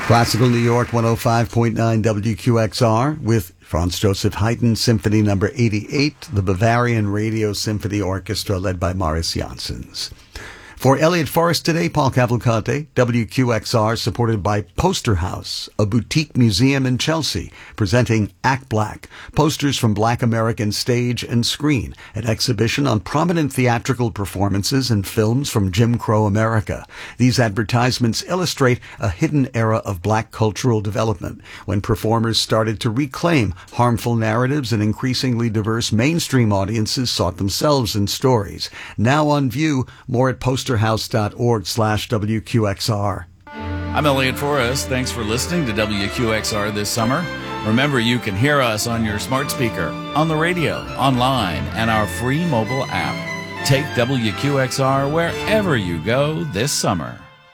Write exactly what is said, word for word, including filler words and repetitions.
Classical New York one oh five point nine W Q X R with Franz Joseph Haydn Symphony number eighty-eight, the Bavarian Radio Symphony Orchestra led by Marius Janssens. For Elliott Forest today, Paul Cavalcante, W Q X R, supported by Poster House, a boutique museum in Chelsea, presenting Act Black, posters from Black American stage and screen, an exhibition on prominent theatrical performances and films from Jim Crow America. These advertisements illustrate a hidden era of Black cultural development, when performers started to reclaim harmful narratives and increasingly diverse mainstream audiences sought themselves in stories. Now on view, more at poster house.org slash WQXR. I'm Elliott Forrest. Thanks for listening to W Q X R this summer. Remember, you can hear us on your smart speaker, on the radio, online, and our free mobile app. Take W Q X R wherever you go this summer.